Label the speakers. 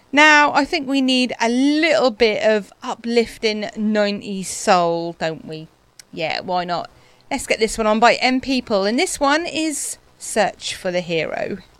Speaker 1: Now, I think we need a little bit of uplifting 90s soul, don't we? Yeah, why not? Let's get this one on by M People, and this one is Search for the Hero.